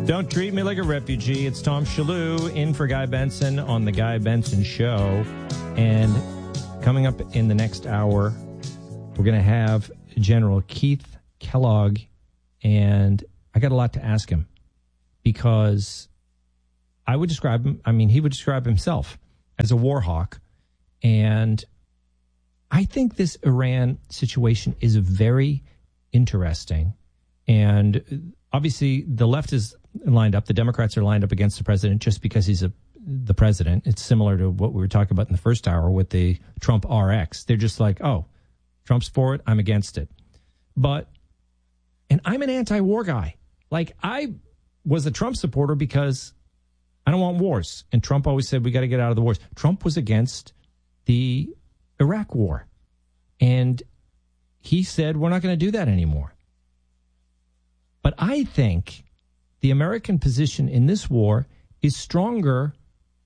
Don't treat me like a refugee. It's Tom Shalhoub in for Guy Benson on The Guy Benson Show. And coming up in the next hour, we're going to have General Keith Kellogg. And I got a lot to ask him because I would describe him, he would describe himself as a war hawk. And I think this Iran situation is very interesting. And obviously the left is lined up. The Democrats are lined up against the president just because he's the president. It's similar to what we were talking about in the first hour with the Trump RX. They're just like, oh, Trump's for it, I'm against it. And I'm an anti-war guy. Like, I was a Trump supporter because I don't want wars. And Trump always said we got to get out of the wars. Trump was against the Iraq war. And he said we're not going to do that anymore. But I think the American position in this war is stronger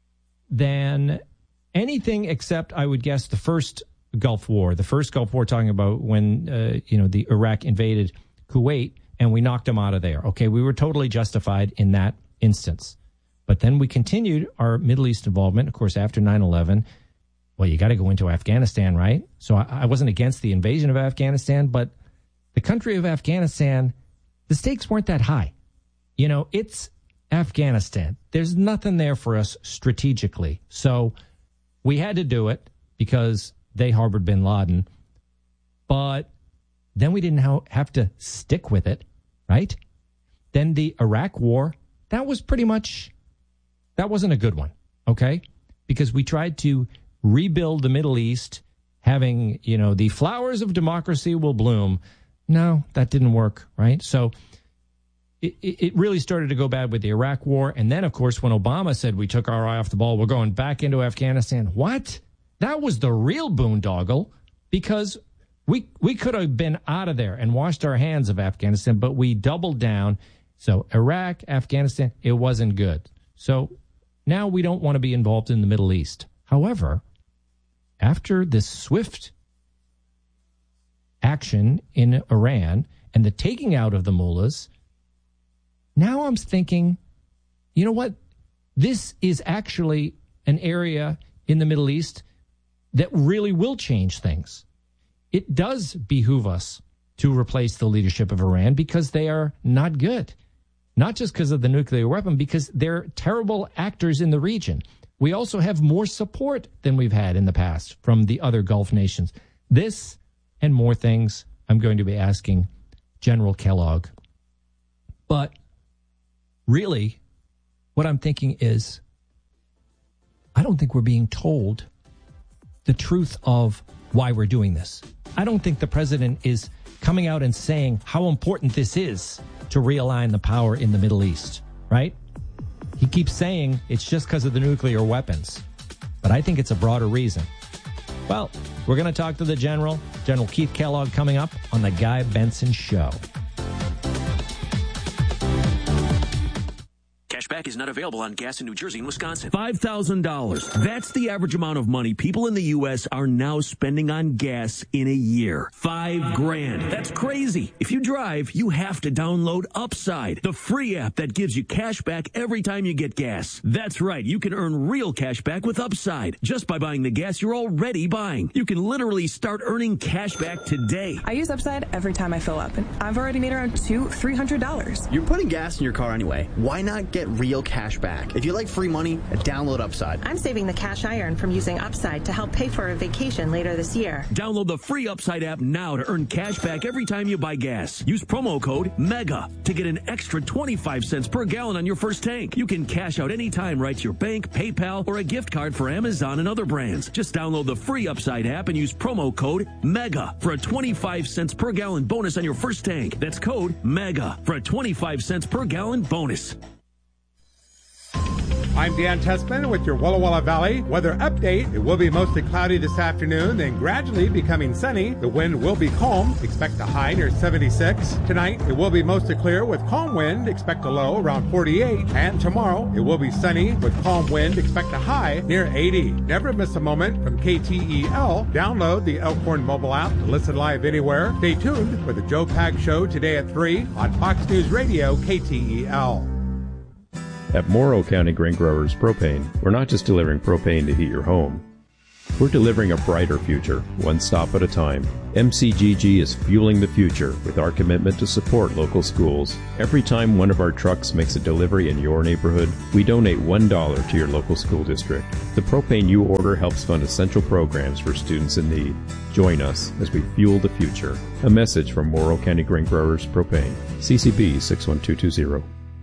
than anything except, I would guess, the first Gulf War. The first Gulf War, talking about when, the Iraq invaded Kuwait and we knocked them out of there. Okay, we were totally justified in that instance. But then we continued our Middle East involvement, of course, after 9/11. Well, you got to go into Afghanistan, right? So I wasn't against the invasion of Afghanistan, but the country of Afghanistan, the stakes weren't that high. It's Afghanistan. There's nothing there for us strategically. So we had to do it because they harbored bin Laden. But then we didn't have to stick with it, right? Then the Iraq war, that wasn't a good one, okay? Because we tried to rebuild the Middle East, having, the flowers of democracy will bloom. No, that didn't work, right? So it really started to go bad with the Iraq war. And then, of course, when Obama said we took our eye off the ball, we're going back into Afghanistan. What? That was the real boondoggle, because we could have been out of there and washed our hands of Afghanistan, but we doubled down. So Iraq, Afghanistan, it wasn't good. So now we don't want to be involved in the Middle East. However, after this swift action in Iran and the taking out of the mullahs, now I'm thinking, you know what? This is actually an area in the Middle East that really will change things. It does behoove us to replace the leadership of Iran because they are not good. Not just because of the nuclear weapon, because they're terrible actors in the region. We also have more support than we've had in the past from the other Gulf nations. This and more things I'm going to be asking General Kellogg. But really, what I'm thinking is, I don't think we're being told the truth of why we're doing this. I don't think the president is coming out and saying how important this is to realign the power in the Middle East, right? He keeps saying it's just because of the nuclear weapons. But I think it's a broader reason. Well, we're going to talk to the General Keith Kellogg, coming up on The Guy Benson Show. Cashback is not available on gas in New Jersey and Wisconsin. $5,000. That's the average amount of money people in the U.S. are now spending on gas in a year. $5,000. That's crazy. If you drive, you have to download Upside, the free app that gives you cash back every time you get gas. That's right. You can earn real cash back with Upside just by buying the gas you're already buying. You can literally start earning cash back today. I use Upside every time I fill up, and I've already made around $200-$300. You're putting gas in your car anyway. Why not get real cash back? If you like free money, download Upside. I'm saving the cash I earn from using Upside to help pay for a vacation later this year. Download the free Upside app now to earn cash back every time you buy gas. Use promo code MEGA to get an extra 25 cents per gallon on your first tank. You can cash out anytime right to your bank, PayPal, or a gift card for Amazon and other brands. Just download the free Upside app and use promo code MEGA for a 25 cents per gallon bonus on your first tank. That's code MEGA for a 25 cents per gallon bonus. I'm Dan Tessman with your Walla Walla Valley weather update. It will be mostly cloudy this afternoon, then gradually becoming sunny. The wind will be calm. Expect a high near 76. Tonight, it will be mostly clear with calm wind. Expect a low around 48. And tomorrow, it will be sunny with calm wind. Expect a high near 80. Never miss a moment from KTEL. Download the Elkhorn mobile app to listen live anywhere. Stay tuned for the Joe Pags Show today at 3 on Fox News Radio KTEL. At Morrow County Grain Growers Propane, we're not just delivering propane to heat your home. We're delivering a brighter future, one stop at a time. MCGG is fueling the future with our commitment to support local schools. Every time one of our trucks makes a delivery in your neighborhood, we donate $1 to your local school district. The propane you order helps fund essential programs for students in need. Join us as we fuel the future. A message from Morrow County Grain Growers Propane. CCB 61220.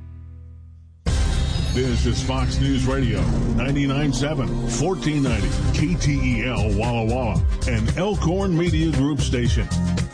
This is Fox News Radio, 99.7, 1490, KTEL Walla Walla, and Elkhorn Media Group station.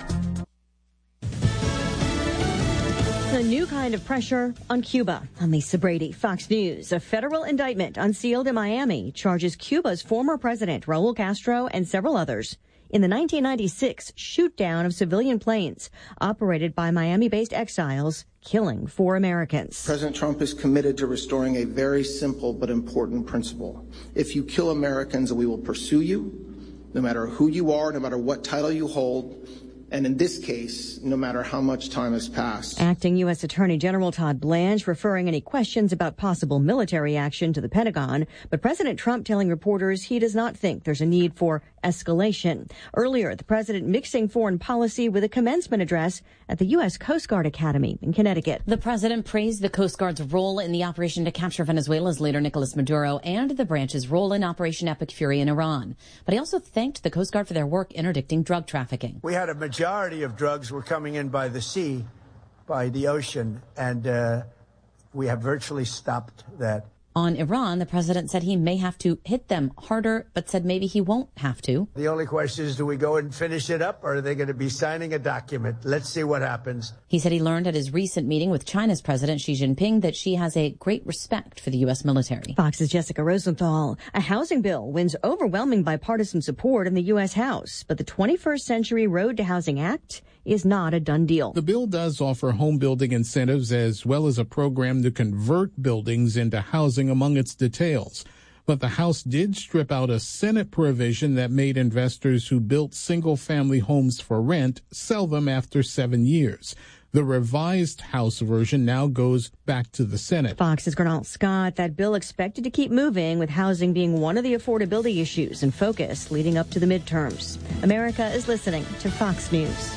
A new kind of pressure on Cuba. I'm Lisa Brady, Fox News. A federal indictment unsealed in Miami charges Cuba's former president, Raul Castro, and several others in the 1996 shoot-down of civilian planes operated by Miami-based exiles, killing 4 Americans. President Trump is committed to restoring a very simple but important principle. If you kill Americans, we will pursue you, no matter who you are, no matter what title you hold, and in this case, no matter how much time has passed. Acting U.S. Attorney General Todd Blanche referring any questions about possible military action to the Pentagon, but President Trump telling reporters he does not think there's a need for escalation. Earlier, the president mixing foreign policy with a commencement address at the U.S. Coast Guard Academy in Connecticut. The president praised the Coast Guard's role in the operation to capture Venezuela's leader Nicolas Maduro and the branch's role in Operation Epic Fury in Iran. But he also thanked the Coast Guard for their work interdicting drug trafficking. We had a majority of drugs were coming in by the sea, by the ocean, and we have virtually stopped that. On Iran, the president said he may have to hit them harder, but said maybe he won't have to. The only question is, do we go and finish it up, or are they going to be signing a document? Let's see what happens. He said he learned at his recent meeting with China's President Xi Jinping that she has a great respect for the U.S. military. Fox's Jessica Rosenthal. A housing bill wins overwhelming bipartisan support in the U.S. House, but the 21st Century Road to Housing Act is not a done deal. The bill does offer home building incentives as well as a program to convert buildings into housing among its details. But the House did strip out a Senate provision that made investors who built single-family homes for rent sell them after 7 years. The revised House version now goes back to the Senate. Fox's Gernal Scott. That bill expected to keep moving, with housing being one of the affordability issues in focus leading up to the midterms. America is listening to Fox News.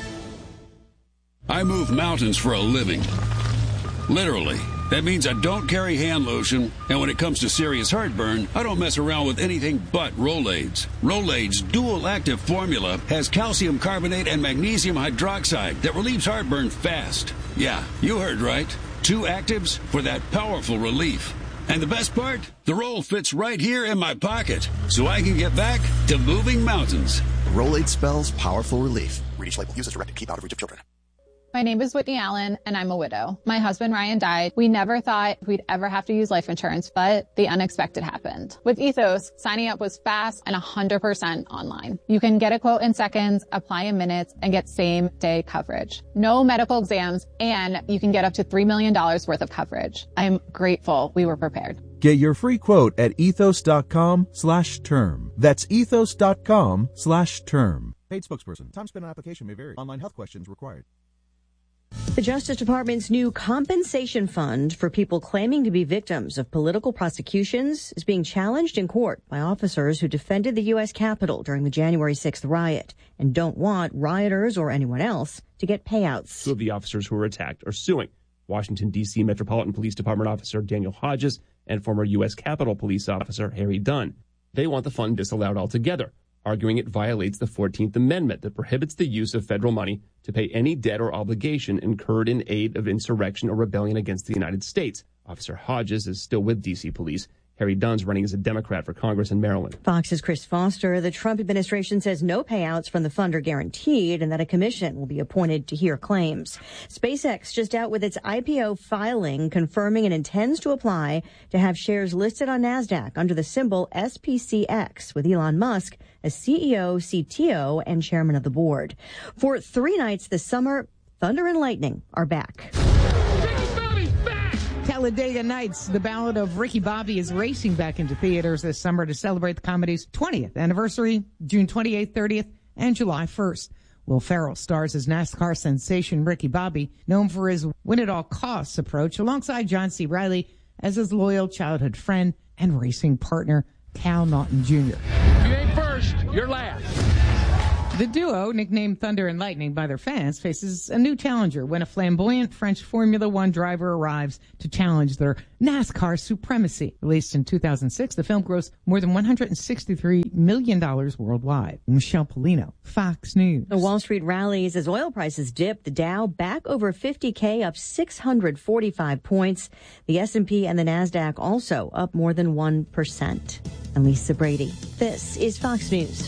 I move mountains for a living. Literally. That means I don't carry hand lotion, and when it comes to serious heartburn, I don't mess around with anything but Rolaids. Rolaids' dual-active formula has calcium carbonate and magnesium hydroxide that relieves heartburn fast. Yeah, you heard right. 2 actives for that powerful relief. And the best part? The roll fits right here in my pocket, so I can get back to moving mountains. Rolaid spells powerful relief. Read each label. Use as directed. Keep out of reach of children. My name is Whitney Allen, and I'm a widow. My husband, Ryan, died. We never thought we'd ever have to use life insurance, but the unexpected happened. With Ethos, signing up was fast and 100% online. You can get a quote in seconds, apply in minutes, and get same-day coverage. No medical exams, and you can get up to $3 million worth of coverage. I'm grateful we were prepared. Get your free quote at ethos.com/term. That's ethos.com/term. Paid spokesperson. Time spent on application may vary. Online health questions required. The Justice Department's new compensation fund for people claiming to be victims of political prosecutions is being challenged in court by officers who defended the U.S. Capitol during the January 6th riot and don't want rioters or anyone else to get payouts. 2 of the officers who were attacked are suing Washington, D.C. Metropolitan Police Department officer Daniel Hodges and former U.S. Capitol Police officer Harry Dunn. They want the fund disallowed altogether, arguing it violates the 14th Amendment that prohibits the use of federal money to pay any debt or obligation incurred in aid of insurrection or rebellion against the United States. Officer Hodges is still with D.C. Police. Harry Dunn's running as a Democrat for Congress in Maryland. Fox's Chris Foster. The Trump administration says no payouts from the fund are guaranteed and that a commission will be appointed to hear claims. SpaceX just out with its IPO filing confirming it intends to apply to have shares listed on NASDAQ under the symbol SPCX, with Elon Musk as CEO, CTO, and chairman of the board. For 3 nights this summer, Thunder and Lightning are back. Talladega Nights, the ballad of Ricky Bobby, is racing back into theaters this summer to celebrate the comedy's 20th anniversary, June 28th, 30th, and July 1st. Will Ferrell stars as NASCAR sensation Ricky Bobby, known for his win-at-all-costs approach, alongside John C. Reilly, as his loyal childhood friend and racing partner, Cal Naughton Jr. If you ain't first, you're last. The duo, nicknamed Thunder and Lightning by their fans, faces a new challenger when a flamboyant French Formula One driver arrives to challenge their NASCAR supremacy. Released in 2006, the film grossed more than $163 million worldwide. Michelle Polino, Fox News. The Wall Street rallies as oil prices dipped. The Dow back over 50K, up 645 points. The S&P and the NASDAQ also up more than 1%. I'm Lisa Brady. This is Fox News.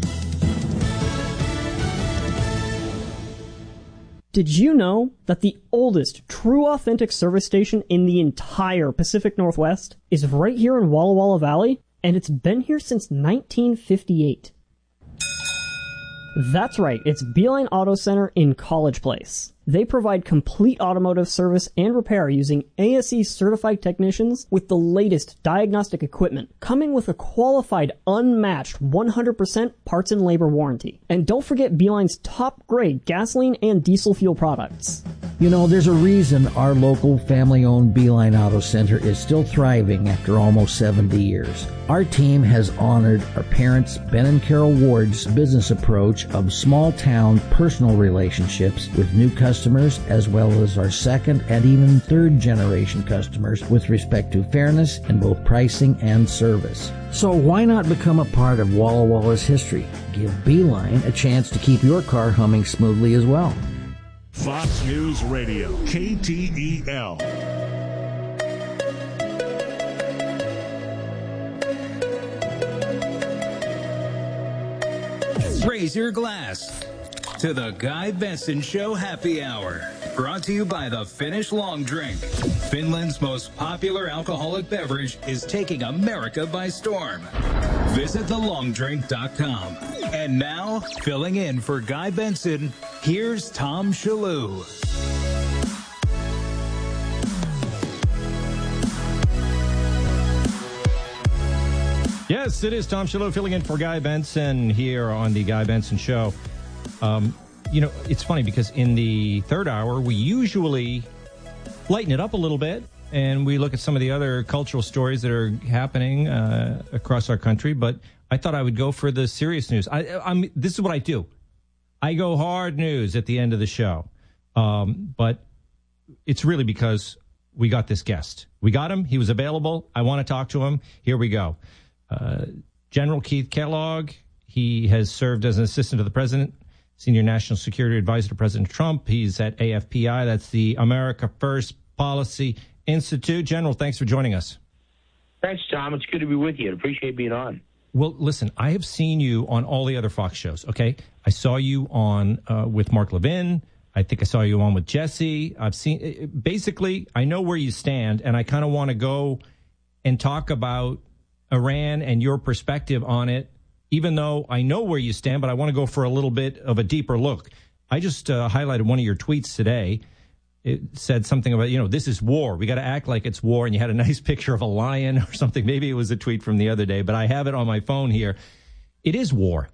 Did you know that the oldest true authentic service station in the entire Pacific Northwest is right here in Walla Walla Valley? And it's been here since 1958. That's right, it's Beeline Auto Center in College Place. They provide complete automotive service and repair using ASE certified technicians with the latest diagnostic equipment, coming with a qualified, unmatched 100% parts and labor warranty. And don't forget Beeline's top grade gasoline and diesel fuel products. You know, there's a reason our local family-owned Beeline Auto Center is still thriving after almost 70 years. Our team has honored our parents, Ben and Carol Ward's business approach of small-town personal relationships with new customers, as well as our second and even third generation customers with respect to fairness in both pricing and service. So why not become a part of Walla Walla's history? Give Beeline a chance to keep your car humming smoothly as well. Fox News Radio, KTEL. Raise your glass to the Guy Benson Show Happy Hour. Brought to you by the Finnish Long Drink. Finland's most popular alcoholic beverage is taking America by storm. Visit thelongdrink.com. And now, filling in for Guy Benson, here's Tom Shalhoub. Yes, it is Tom Shalhoub filling in for Guy Benson here on the Guy Benson Show. You know, it's funny because in the third hour, we usually lighten it up a little bit and we look at some of the other cultural stories that are happening across our country. But I thought I would go for the serious news. This is what I do. I go hard news at the end of the show. But it's really because we got this guest. We got him. He was available. I want to talk to him. Here we go. General Keith Kellogg. He has served as an assistant to the president, senior national security advisor to President Trump. He's at AFPI. That's the America First Policy Institute. General, thanks for joining us. Thanks, Tom. It's good to be with you. I appreciate being on. Well, listen, I have seen you on all the other Fox shows, okay? I saw you on with Mark Levin. I think I saw you on with Jesse. I've seen, basically, I know where you stand, and I kind of want to go and talk about Iran and your perspective on it, even though I know where you stand, but I want to go for a little bit of a deeper look. I just highlighted one of your tweets today. It said something about, this is war. We got to act like it's war. And you had a nice picture of a lion or something. Maybe it was a tweet from the other day, but I have it on my phone here. It is war.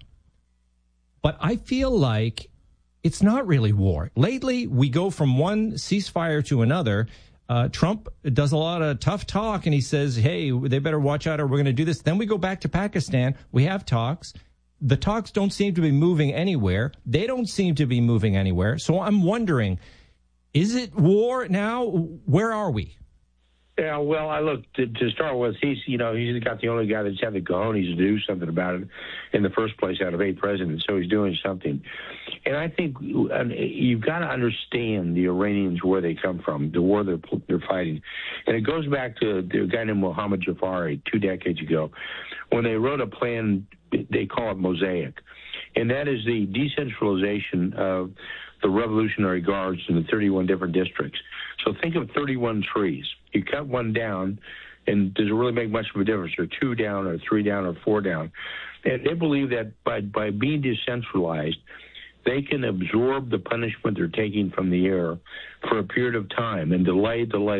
But I feel like it's not really war. Lately, we go from one ceasefire to another. Trump does a lot of tough talk, and he says, hey, they better watch out or we're going to do this. Then we go back to Pakistan. We have talks. The talks don't seem to be moving anywhere. They don't seem to be moving anywhere. So I'm wondering, is it war now? Where are we? Yeah, well, I look, to start with, he's got the only guy that's had the cojones to do something about it in the first place out of 8 presidents, so he's doing something. And I think you've got to understand the Iranians, where they come from, the war they're fighting. And it goes back to the guy named Mohammad Jafari 2 decades ago, when they wrote a plan, they call it Mosaic. And that is the decentralization of the Revolutionary Guards in the 31 different districts. So think of 31 trees. You cut one down, and does it really make much of a difference? Or 2 down, or 3 down, or 4 down. And they believe that by being decentralized, they can absorb the punishment they're taking from the air for a period of time and delay.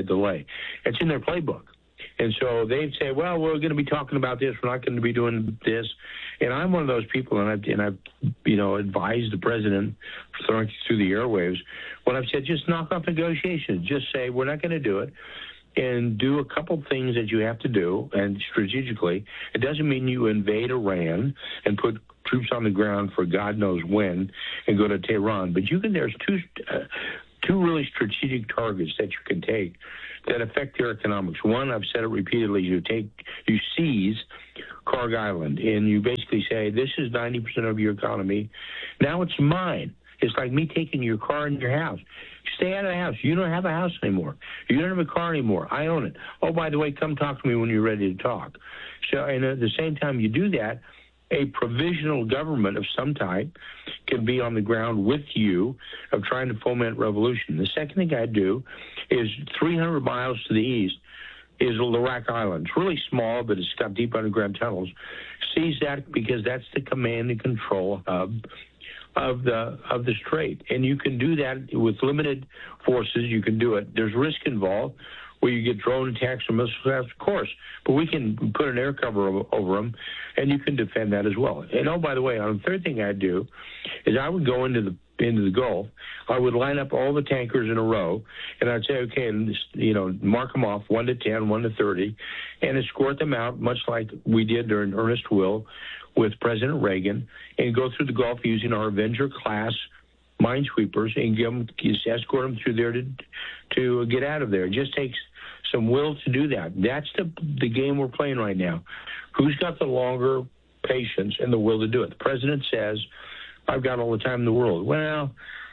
It's in their playbook. And so they'd say, well, we're going to be talking about this. We're not going to be doing this. And I'm one of those people, and I've advised the president through the airwaves when I've said, just knock off negotiations. Just say, we're not going to do it. and do a couple things that you have to do, and strategically. It doesn't mean you invade Iran and put troops on the ground for God knows when and go to Tehran. But there's two really strategic targets that you can take that affect their economics. One, I've said it repeatedly, you seize Karg Island, and you basically say, this is 90% of your economy. Now it's mine. It's like me taking your car and your house. Stay out of the house. You don't have a house anymore. You don't have a car anymore. I own it. Oh, by the way, come talk to me when you're ready to talk. So, and at the same time you do that, a provisional government of some type can be on the ground with you of trying to foment revolution. The second thing I do is 300 miles to the east is Larak Island. It's really small, but it's got deep underground tunnels. Seize that because that's the command and control hub of the strait. And you can do that with limited forces. You can do it. There's risk involved where you get drone attacks or missile attacks, of course. But we can put an air cover over them, and you can defend that as well. And, oh, by the way, the third thing I'd do is I would go into the Gulf. I would line up all the tankers in a row, and I'd say, okay, mark them off 1 to 10, 1 to 30, and escort them out, much like we did during Ernest Will with President Reagan, and go through the Gulf using our Avenger-class minesweepers and escort them through there to get out of there. It just takes some will to do that. That's the game we're playing right now. Who's got the longer patience and the will to do it? The president says, I've got all the time in the world. Well,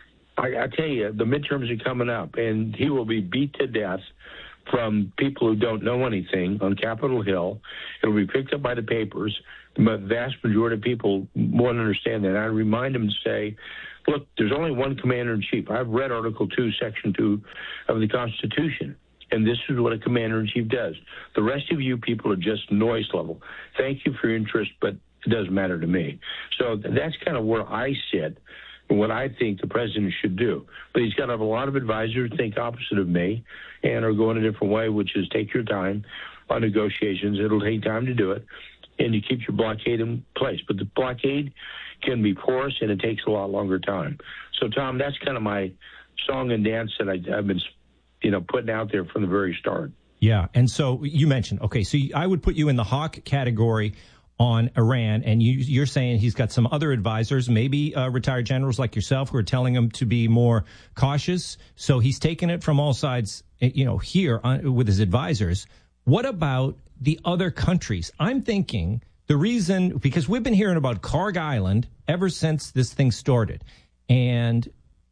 I tell you, the midterms are coming up, and he will be beat to death from people who don't know anything on Capitol Hill. It'll be picked up by the papers. The vast majority of people won't understand that. I remind them to say, look, there's only one commander-in-chief. I've read Article 2, Section 2 of the Constitution, and this is what a commander-in-chief does. The rest of you people are just noise level. Thank you for your interest, but it doesn't matter to me. So that's kind of where I sit and what I think the president should do. But he's got to have a lot of advisors who think opposite of me and are going a different way, which is take your time on negotiations. It'll take time to do it, and you keep your blockade in place. But the blockade can be porous, and it takes a lot longer time. So, Tom, that's kind of my song and dance that I've been, putting out there from the very start. Yeah, and so you mentioned, okay, so I would put you in the hawk category on Iran, and you're saying he's got some other advisors, maybe retired generals like yourself, who are telling him to be more cautious. So he's taking it from all sides, here with his advisors. What about the other countries? I'm thinking the reason, because we've been hearing about Karg Island ever since this thing started, and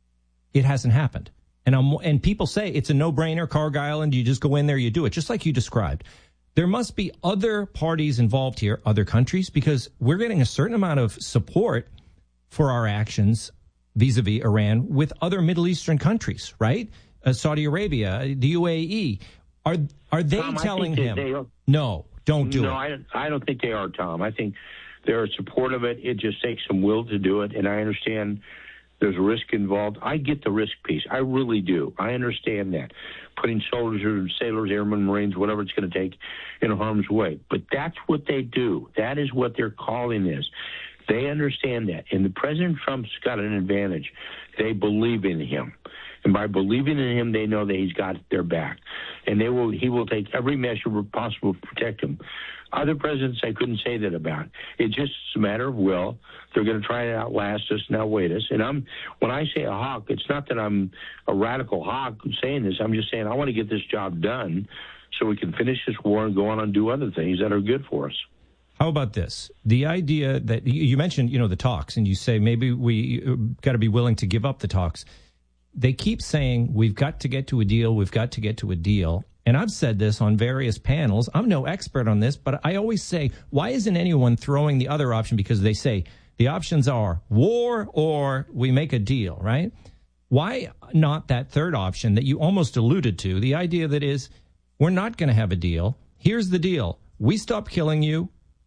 it hasn't happened. And people say it's a no-brainer, Karg Island. You just go in there, you do it, just like you described. There must be other parties involved here, other countries, because we're getting a certain amount of support for our actions vis-a-vis Iran with other Middle Eastern countries, right? Saudi Arabia, the UAE. Are they Tom, telling him, no, don't do it? No, I don't think they are, Tom. I think they're supportive of it. It just takes some will to do it, and I understand there's risk involved. I get the risk piece. I really do. I understand that. Putting soldiers, sailors, airmen, Marines, whatever it's going to take in harm's way. But that's what they do. That is what their calling is. They understand that. And the President Trump's got an advantage. They believe in him. And by believing in him, they know that he's got their back. And he will take every measure possible to protect him. Other presidents, I couldn't say that about. It's just a matter of will. They're going to try to outlast us and outwait us. And when I say a hawk, it's not that I'm a radical hawk saying this. I'm just saying I want to get this job done so we can finish this war and go on and do other things that are good for us. How about this? The idea that you mentioned, the talks, and you say maybe we got to be willing to give up the talks. They keep saying we've got to get to a deal. We've got to get to a deal. And I've said this on various panels. I'm no expert on this, but I always say, why isn't anyone throwing the other option? Because they say the options are war or we make a deal, right? Why not that third option that you almost alluded to? The idea that is, we're not going to have a deal. Here's the deal. We stop killing you.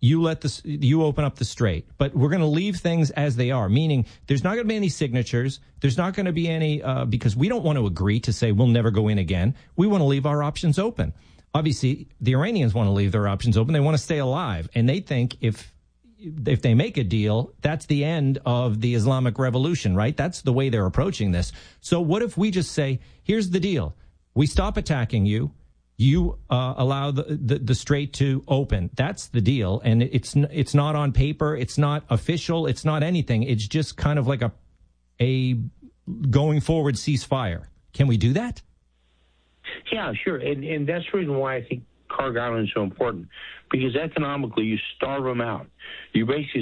You open up the strait, but we're going to leave things as they are, meaning there's not going to be any signatures. There's not going to be any, because we don't want to agree to say we'll never go in again. We want to leave our options open. Obviously, the Iranians want to leave their options open. They want to stay alive. And they think if they make a deal, that's the end of the Islamic Revolution, right? That's the way they're approaching this. So what if we just say, here's the deal. We stop attacking you. you allow the strait to open. That's the deal. And it's not on paper. It's not official. It's not anything. It's just kind of like a going forward ceasefire. Can we do that? Yeah, sure. And that's the reason why I think Kharg Island is so important, because economically you starve them out. You basically